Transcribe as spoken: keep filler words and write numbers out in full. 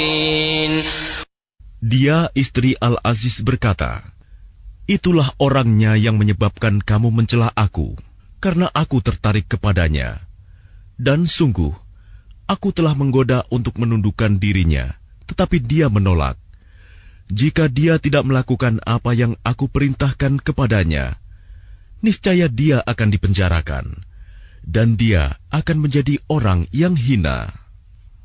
Dia, istri Al-Aziz, berkata, "Itulah orangnya yang menyebabkan kamu mencela aku, karena aku tertarik kepadanya. Dan sungguh, aku telah menggoda untuk menundukkan dirinya, tetapi dia menolak. Jika dia tidak melakukan apa yang aku perintahkan kepadanya, niscaya dia akan dipenjarakan, dan dia akan menjadi orang yang hina."